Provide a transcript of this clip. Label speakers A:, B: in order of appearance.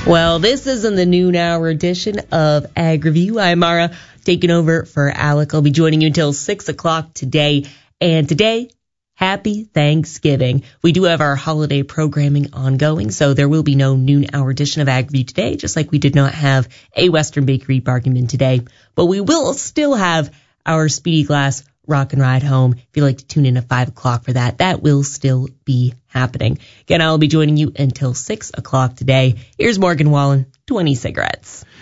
A: Well, this isn't the noon hour edition of Ag Review. I'm Mara, taking over for Alec. I'll be joining you until 6 o'clock today. And today, happy Thanksgiving. We do have our holiday programming ongoing, so there will be no noon hour edition of Ag Review today, just like we did not have a Western Bakery bargain bin today. But we will still have our Speedy Glass Rock and Ride Home. If you'd like to tune in at 5 o'clock for that, that will still be happening. Again, I'll be joining you until 6 o'clock today. Here's Morgan Wallen, 20 cigarettes.